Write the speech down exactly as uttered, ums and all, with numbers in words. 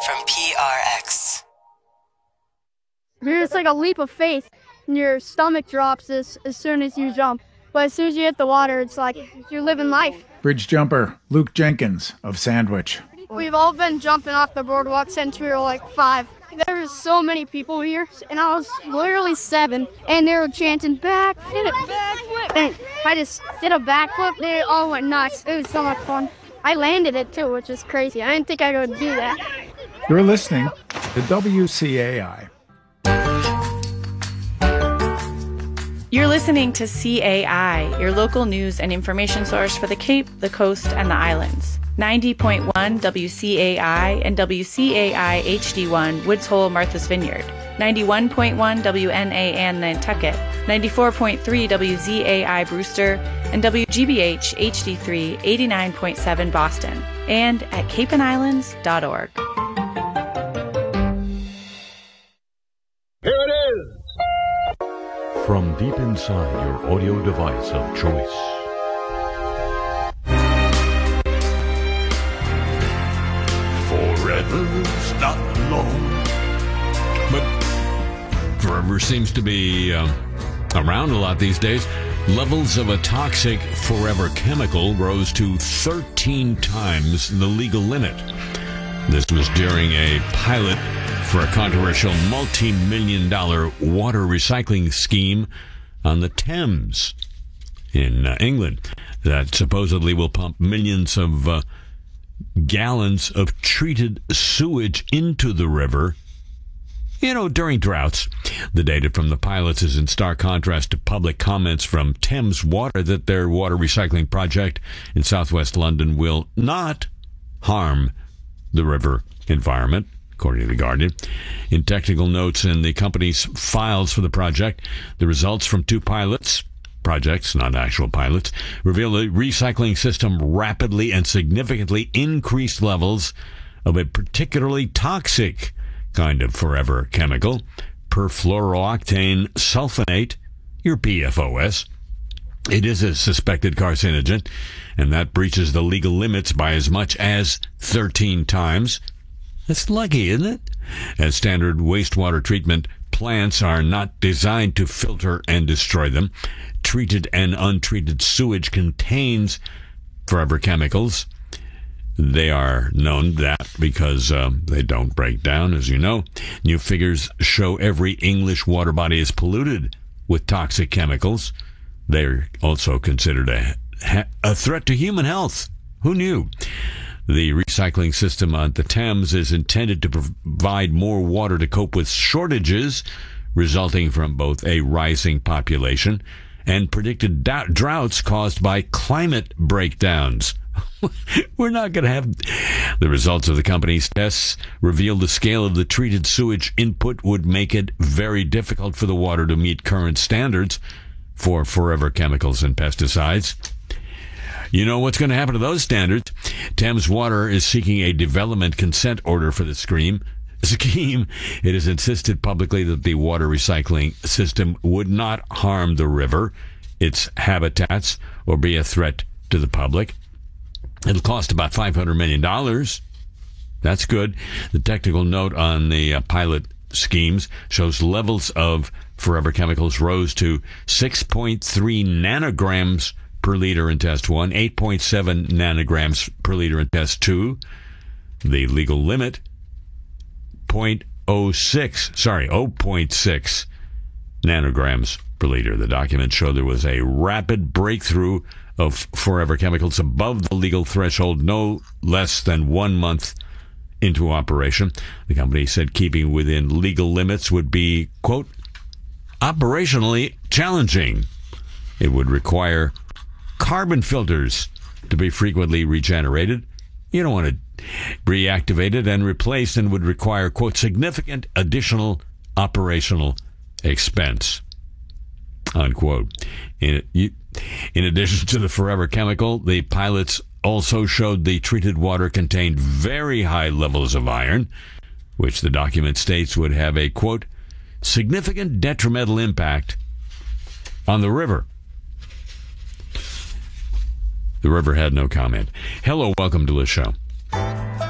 from P R X. It's like a leap of faith, and your stomach drops as, as soon as you jump. But as soon as you hit the water, it's like you're living life. Bridge jumper Luke Jenkins of Sandwich. We've all been jumping off the boardwalk since we were like five. There were so many people here, and I was literally seven, and they were chanting, back, hit it, backflip. And I just did a backflip, they all went nuts. It was so much fun. I landed it too, which is crazy. I didn't think I would do that. You're listening to W C A I. You're listening to C A I, your local news and information source for the Cape, the Coast, and the Islands. ninety point one W C A I and W C A I H D one, Woods Hole, Martha's Vineyard. ninety-one point one W N A N Nantucket. ninety-four point three W Z A I Brewster. And W G B H H D three, eighty-nine point seven Boston. And at cape and islands dot org. Here it is! From deep inside your audio device of choice. Forever's not long. But forever seems to be uh, around a lot these days. Levels of a toxic forever chemical rose to thirteen times the legal limit. This was during a pilot for a controversial multi-million dollar water recycling scheme on the Thames in uh, England that supposedly will pump millions of uh, gallons of treated sewage into the river, you know, during droughts. The data from the pilots is in stark contrast to public comments from Thames Water that their water recycling project in southwest London will not harm the river environment, according to The Guardian. In technical notes in the company's files for the project, the results from two pilots, projects, not actual pilots, reveal the recycling system rapidly and significantly increased levels of a particularly toxic kind of forever chemical, perfluorooctane sulfonate, your P F O S. It is a suspected carcinogen, and that breaches the legal limits by as much as thirteen times. That's lucky, isn't it? As standard wastewater treatment plants are not designed to filter and destroy them. Treated and untreated sewage contains forever chemicals. They are known that because um, they don't break down, as you know. New figures show every English water body is polluted with toxic chemicals. They're also considered a, a threat to human health. Who knew? The recycling system on the Thames is intended to provide more water to cope with shortages resulting from both a rising population and predicted da- droughts caused by climate breakdowns. We're not going to have... The results of the company's tests reveal the scale of the treated sewage input would make it very difficult for the water to meet current standards for forever chemicals and pesticides. You know what's going to happen to those standards? Thames Water is seeking a development consent order for the scheme. Scheme. It has insisted publicly that the water recycling system would not harm the river, its habitats, or be a threat to the public. It'll cost about five hundred million dollars. That's good. The technical note on the uh, pilot schemes shows levels of forever chemicals rose to six point three nanograms per liter in test one, eight point seven nanograms per liter in test two. The legal limit, zero point zero six, sorry, zero point six nanograms per liter. The documents show there was a rapid breakthrough of forever chemicals above the legal threshold no less than one month into operation. The company said keeping within legal limits would be, quote, operationally challenging. It would require carbon filters to be frequently regenerated. You don't want to reactivate it and replaced, and would require, quote, significant additional operational expense, unquote. In, in addition to the forever chemical, the pilots also showed the treated water contained very high levels of iron, which the document states would have a, quote, significant detrimental impact on the river. The river had no comment. Hello, welcome to the show.